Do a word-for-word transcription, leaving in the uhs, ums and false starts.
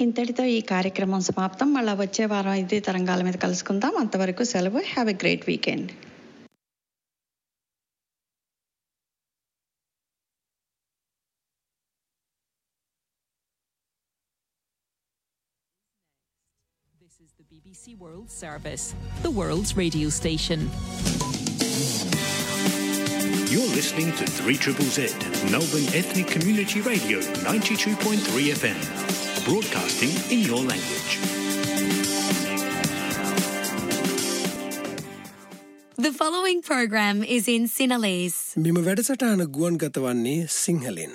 ఇంతటితో ఈ కార్యక్రమం సమాప్తం. మళ్ళీ వచ్చే వారం ఇదే తరంగాల మీద కలుసుకుందాం. అంతవరకు సెలవు. Have a great weekend. This is the B B C World Service, the world's radio station. You're listening to three Z Z, Melbourne Ethnic Community Radio, ninety-two point three F M, broadcasting in your language. The following program is in Sinhalese. මෙම වැඩසටහන ගුවන් ගතවන්නේ සිංහලෙන්.